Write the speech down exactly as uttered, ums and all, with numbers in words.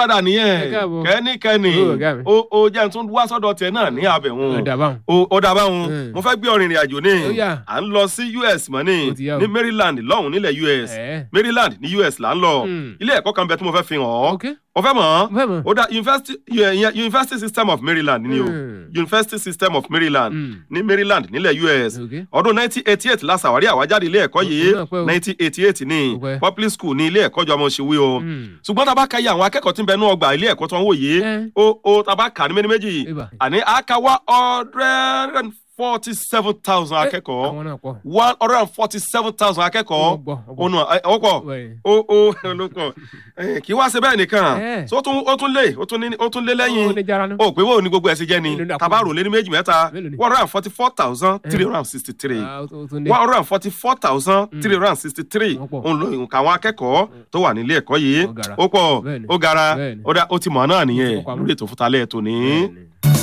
padà nìyẹn kẹ́nikẹ́ni o jẹ́ tún wá sọ́dọ̀ tẹ náà ní abẹ̀wọ̀n ó dàbáwọn mo fẹ́ gbé ọ̀rìn ìrìn àjò ní à ń lọ sí U S mọ́ ní ní Maryland lọ́hùn nílẹ̀ U S Maryland ní U S là ń lọ ilé ẹ̀kọ́ kan bẹ tí mo fẹ́ fi hàn ọ́ o fẹ́ mọ̀ ó dá university university system of Maryland ni o university system of Maryland ní Maryland nílẹ̀ U S ọdún nineteen eighty-eight la ṣàwárí àwájáde ilé ẹ̀kọ́ yìí nineteen eighty-eight ní public school ní ilé ẹ̀kọ́ jọmọ ṣèwé o ṣùgbọ́n tá a bá ka yẹ àwọn akẹ́kọ̀ọ́ tí ń bẹ nú ọgbà ilé ẹ̀kọ́ tó ń wò yìí o o tá a bá kà ní méjì méjì àní àkàwá hundred forty-seven thousand akẹ́kọ̀ọ́ one hundred and forty-seven thousand akẹ́kọ̀ọ́ ọ̀nà ọ̀pọ̀ o o olùkọ́ kì í wá ṣe bẹ́ẹ̀ nìkan so ó tún lé ó tún lé lẹ́yìn o pé wo ni gbogbo ẹ̀ ṣe jẹ́ ni tabaru lé ní méjì mẹ́ta one hundred and forty-four thousand three hundred and sixty-three one hundred and forty-four thousand three hundred and sixty-three òun ló nǹkan àwọn akẹ́kọ̀ọ́ tó wà nílé ẹ̀kọ́ yìí ó pọ̀ ó gara ó ti mọ̀ náà nìyẹn lórí ètò fúntalẹ̀ ètò ní.